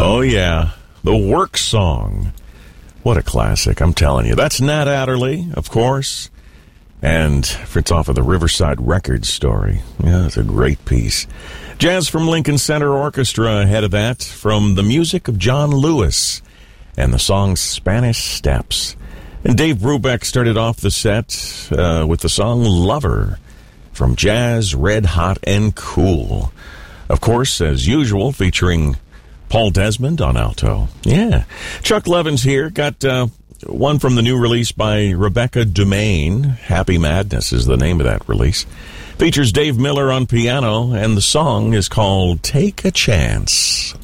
Oh, yeah. The Work Song. What a classic, I'm telling you. That's Nat Adderley, of course. And it's off of the Riverside Records story. Yeah, it's a great piece. Jazz from Lincoln Center Orchestra ahead of that, from the music of John Lewis and the song Spanish Steps. And Dave Brubeck started off the set with the song Lover from Jazz, Red Hot and Cool. Of course, as usual, featuring Paul Desmond on alto. Yeah. Chuck Levin's here. Got one from the new release by Rebecca Dumaine. Happy Madness is the name of that release. Features Dave Miller on piano, and the song is called Take a Chance.